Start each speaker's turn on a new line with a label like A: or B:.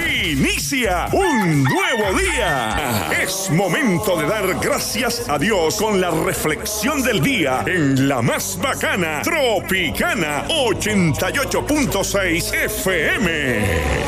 A: Inicia un nuevo día. Es momento de dar gracias a Dios con la reflexión del día en la más bacana Tropicana 88.6 FM.